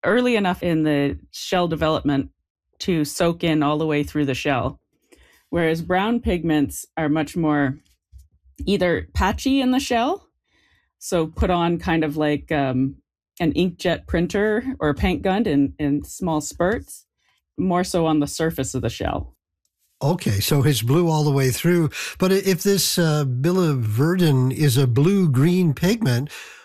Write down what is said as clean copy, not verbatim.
early enough in the shell development to soak in all the way through the shell. Whereas brown pigments are much more either patchy in the shell, so put on kind of like an inkjet printer or a paint gun in small spurts, more so on the surface of the shell. Okay, so it's blue all the way through. But if this biliverdin is a blue-green pigment,